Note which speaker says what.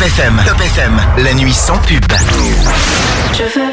Speaker 1: Top FM, la nuit sans pub.
Speaker 2: Je veux